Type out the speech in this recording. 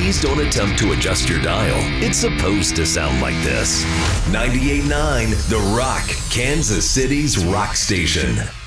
Please don't attempt to adjust your dial. It's supposed to sound like this. 98.9 The Rock, Kansas City's rock station.